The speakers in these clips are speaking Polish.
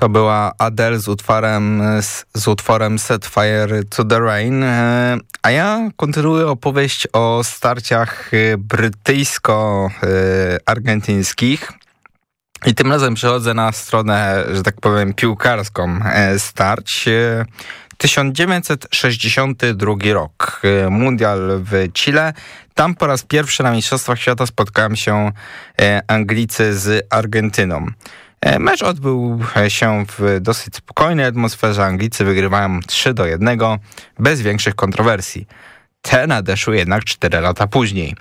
To była Adele z utworem Set Fire to the Rain, a ja kontynuuję opowieść o starciach brytyjsko-argentyńskich i tym razem przechodzę na stronę, że tak powiem, piłkarską starć. 1962 rok, mundial w Chile. Tam po raz pierwszy na Mistrzostwach Świata spotkałem się Anglicy z Argentyną. Mecz odbył się w dosyć spokojnej atmosferze. Anglicy wygrywają 3-1 bez większych kontrowersji. Te nadeszły jednak 4 lata później.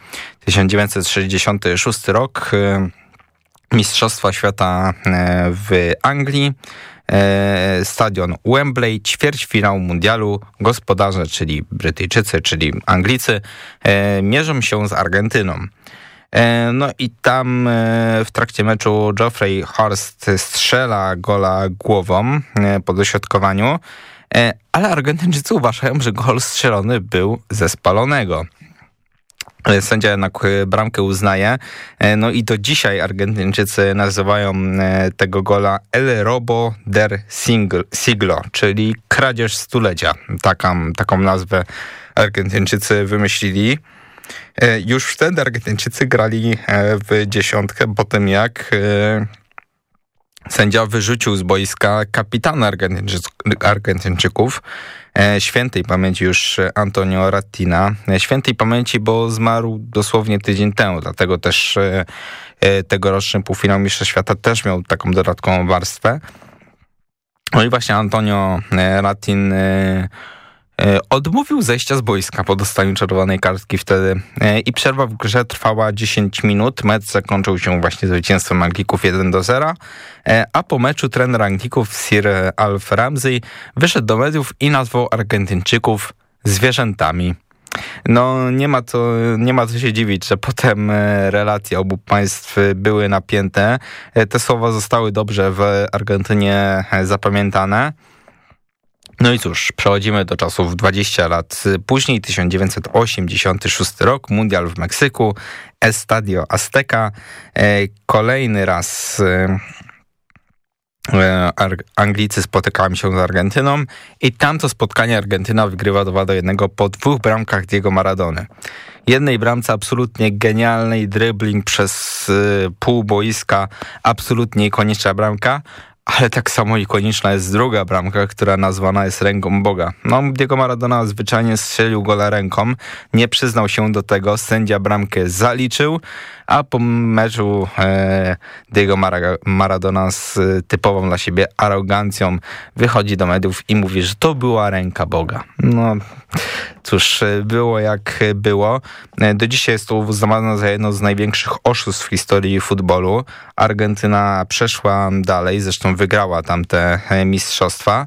1966 rok, Mistrzostwa Świata w Anglii, stadion Wembley, ćwierćfinał mundialu. Gospodarze, czyli Brytyjczycy, czyli Anglicy, mierzą się z Argentyną. No i tam w trakcie meczu Geoffrey Horst strzela gola głową po dośrodkowaniu, ale Argentyńczycy uważają, że gol strzelony był ze spalonego. Sędzia jednak bramkę uznaje. No i do dzisiaj Argentyńczycy nazywają tego gola El Robo del Siglo, czyli kradzież stulecia. Taką nazwę Argentyńczycy wymyślili. Już wtedy Argentyńczycy grali w dziesiątkę po tym, jak sędzia wyrzucił z boiska kapitana Argentyńczyków, świętej pamięci już Antonio Rattina. Świętej pamięci, bo zmarł dosłownie tydzień temu, dlatego też tegoroczny półfinał Mistrzostw Świata też miał taką dodatkową warstwę. No i właśnie Antonio Rattin odmówił zejścia z boiska po dostaniu czerwonej kartki wtedy i przerwa w grze trwała 10 minut. Mecz zakończył się właśnie zwycięstwem Anglików 1-0, a po meczu trener Anglików Sir Alf Ramsey wyszedł do mediów i nazwał Argentyńczyków zwierzętami. No nie ma co się dziwić, że potem relacje obu państw były napięte. Te słowa zostały dobrze w Argentynie zapamiętane. No i cóż, przechodzimy do czasów 20 lat później, 1986 rok, mundial w Meksyku, Estadio Azteca. Kolejny raz Anglicy spotykają się z Argentyną i tamto spotkanie Argentyna wygrywa 2-1 po 2 bramkach Diego Maradony. Jednej bramce absolutnie genialnej, dribbling przez pół boiska, absolutnie ikoniczna bramka. Ale tak samo ikoniczna jest druga bramka, która nazwana jest ręką Boga. No, Diego Maradona zwyczajnie strzelił gola ręką, nie przyznał się do tego, sędzia bramkę zaliczył, a po meczu Diego Maradona z typową dla siebie arogancją wychodzi do mediów i mówi, że to była ręka Boga. No cóż, było jak było. Do dzisiaj jest to uznawane za jedno z największych oszustw w historii futbolu. Argentyna przeszła dalej, zresztą wygrała tamte mistrzostwa.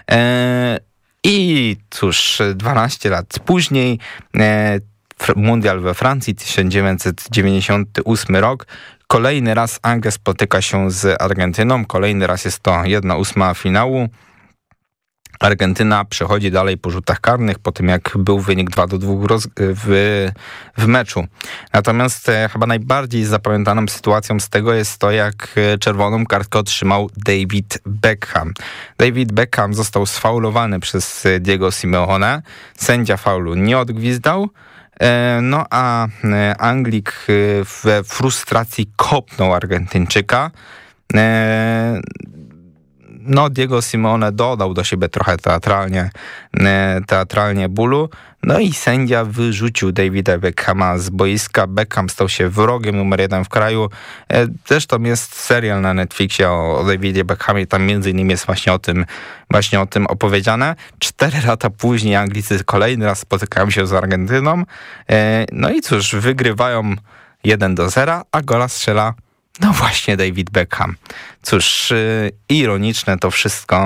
I cóż, 12 lat później mundial we Francji, 1998 rok. Kolejny raz Anglia spotyka się z Argentyną. Kolejny raz jest to 1/8 finału. Argentyna przechodzi dalej po rzutach karnych po tym, jak był wynik 2-2 w meczu. Natomiast chyba najbardziej zapamiętaną sytuacją z tego jest to, jak czerwoną kartkę otrzymał David Beckham. David Beckham został sfaulowany przez Diego Simeone. Sędzia faulu nie odgwizdał. No a Anglik we frustracji kopnął Argentyńczyka. No, Diego Simeone dodał do siebie trochę teatralnie bólu, no i sędzia wyrzucił Davida Beckhama z boiska. Beckham stał się wrogiem numer 1 w kraju. Zresztą jest serial na Netflixie o Davidzie Beckhamie, tam między innymi jest właśnie o tym opowiedziane. 4 lata później Anglicy kolejny raz spotykają się z Argentyną. No i cóż, wygrywają 1-0, a gola strzela no właśnie David Beckham. Cóż, ironiczne to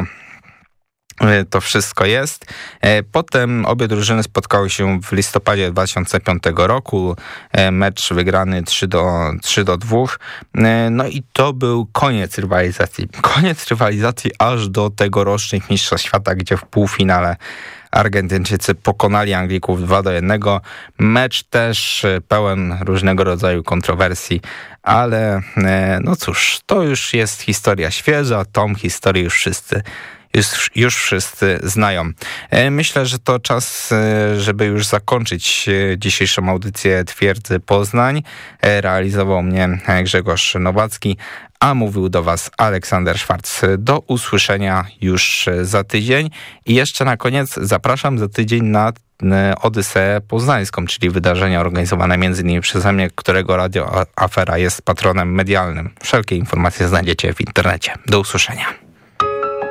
wszystko jest. Potem obie drużyny spotkały się w listopadzie 2005 roku. Mecz wygrany 3-2. No i to był koniec rywalizacji. Koniec rywalizacji aż do tegorocznych Mistrzostw Świata, gdzie w półfinale Argentyńczycy pokonali Anglików 2-1. Mecz też pełen różnego rodzaju kontrowersji, ale no cóż, to już jest historia świeża, tą historię już wszyscy znają. Myślę, że to czas, żeby już zakończyć dzisiejszą audycję Twierdzy Poznań. Realizował mnie Grzegorz Nowacki, a mówił do Was Aleksander Szwarc. Do usłyszenia już za tydzień i jeszcze na koniec zapraszam za tydzień na Odyseę Poznańską, czyli wydarzenia organizowane m.in. przeze mnie, którego Radio Afera jest patronem medialnym. Wszelkie informacje znajdziecie w internecie. Do usłyszenia.